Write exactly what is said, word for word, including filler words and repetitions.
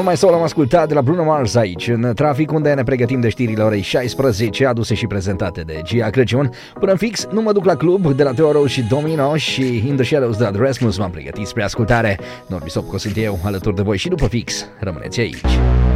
All My Soul am ascultat de la Bruno Mars aici, în trafic, unde ne pregătim de știrile orei șaisprezece, aduse și prezentate de Gia Crăciun. Până în fix, nu mă duc la club, de la Teoro și Domino, și In The Shadows de la The Rasmus m-am pregătit spre ascultare. Normi Sopco sunt eu, alături de voi și după fix. Rămâneți aici.